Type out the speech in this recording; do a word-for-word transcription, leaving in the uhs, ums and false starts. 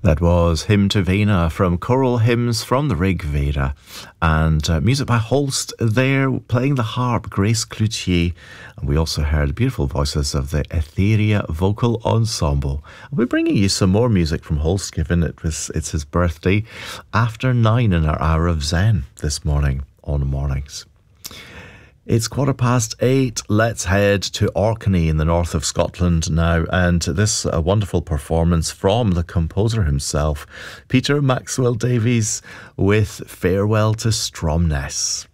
That was Hymn to Vena from Choral Hymns from the Rig Veda, and uh, music by Holst there, playing the harp, Grace Cloutier. And we also heard beautiful voices of the Etheria Vocal Ensemble. We're bringing you some more music from Holst, given it was it's his birthday, after nine in our hour of Zen this morning on Mornings. It's quarter past eight. Let's head to Orkney in the north of Scotland now, and this a wonderful performance from the composer himself, Peter Maxwell Davies, with Farewell to Stromness.